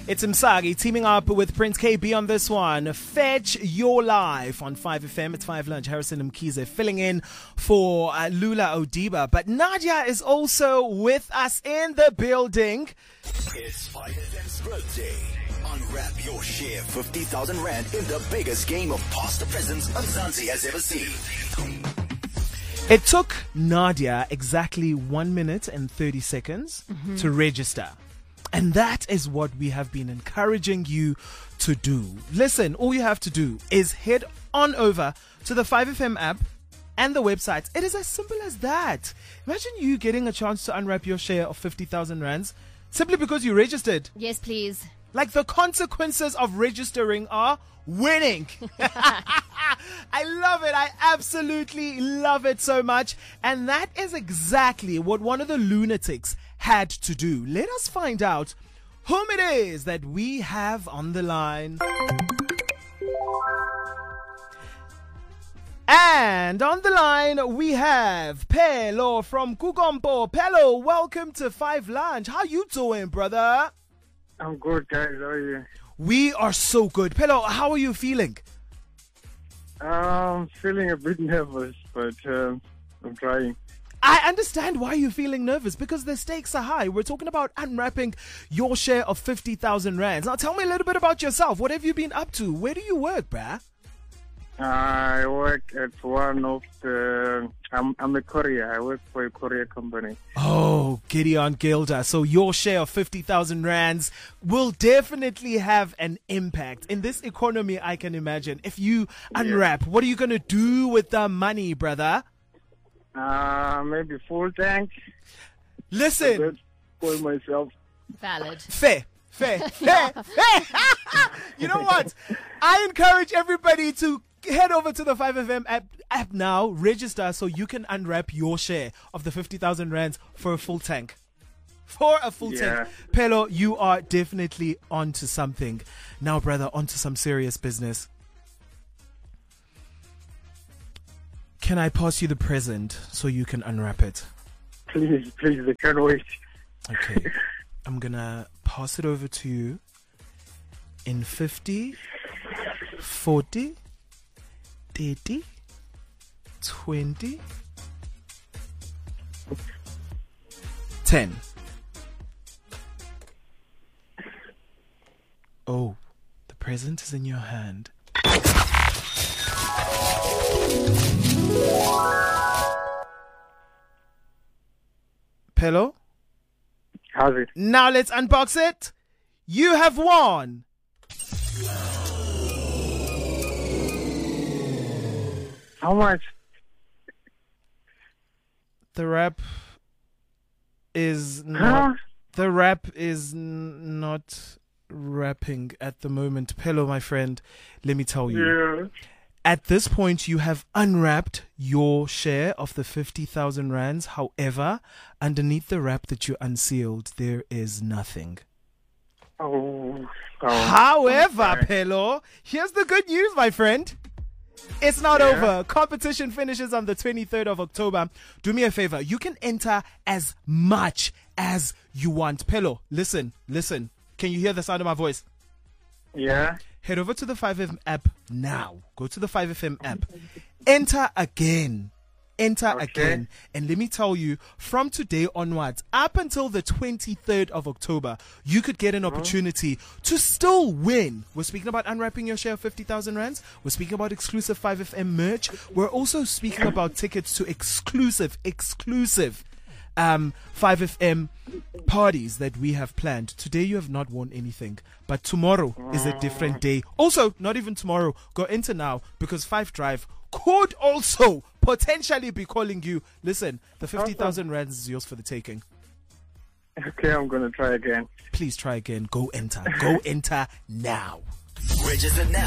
It's Msagi teaming up with Prince KB on this one. Fetch Your Life on 5FM. It's 5 Lunch. Harrison Mkhize filling in for Lula Odiba. But Nadia is also with us in the building. It's 5FM's birthday. Unwrap your share 50,000 Rand in the biggest game of past the presents Mzansi has ever seen. It took Nadia exactly 1 minute and 30 seconds to register. And that is what we have been encouraging you to do. Listen, all you have to do is head on over to the 5FM app and the website. It is as simple as that. Imagine you getting a chance to unwrap your share of 50,000 rands simply because you registered. Yes, please. Like, the consequences of registering are winning. I love it. I absolutely love it so much. And that is exactly what one of the lunatics had to do. Let us find out whom it is that we have on the line. And on the line we have Pelo from Kukompo. Pelo, welcome to 5 Lunch. How you doing, brother? I'm good, guys. How are you? We are so good. Pelo, how are you feeling? I'm feeling a bit nervous, but I'm trying. I understand why you're feeling nervous, because the stakes are high. We're talking about unwrapping your share of 50,000 rands. Now tell me a little bit about yourself. What have you been up to? Where do you work, bruh? I work at one of the... I'm a courier. I work for a courier company. Oh, Gideon Gilder. So your share of 50,000 rands will definitely have an impact. In this economy, I can imagine. If you unwrap, what are you going to do with the money, brother? Maybe full tank. Listen. For myself. Valid. Fair. You know what? I encourage everybody to head over to the 5FM app now, register so you can unwrap your share of the 50,000 rands for a full tank. Tank. Pelo, you are definitely onto something. Now, brother, onto some serious business. Can I pass you the present so you can unwrap it? Please, I can't wait. Okay. I'm gonna pass it over to you in 50, 40, 30, 20, 10. Oh, the present is in your hand. Pelo? How's it? Now let's unbox it. You have won. How much? The wrap is not. The wrap is not wrapping at the moment. Pelo, my friend, let me tell you. Yeah. At this point, you have unwrapped your share of the 50,000 rands. However, underneath the wrap that you unsealed, there is nothing. Oh. However, okay. Pelo, here's the good news, my friend. It's not over. Competition finishes on the 23rd of October. Do me a favor. You can enter as much as you want. Pelo, listen. Can you hear the sound of my voice? Yeah. Head over to the 5FM app now. Go to the 5FM app. Enter again. Again. And let me tell you, from today onwards, up until the 23rd of October, you could get an opportunity to still win. We're speaking about unwrapping your share of 50,000 rands. We're speaking about exclusive 5FM merch. We're also speaking about tickets to exclusive 5FM parties that we have planned. Today you have not won anything, but tomorrow is a different day. Also, not even tomorrow. Go enter now, because 5 Drive could also potentially be calling you. Listen, the 50,000 rands is yours for the taking. Okay, I'm gonna try again. Please try again. Go enter now. Register now.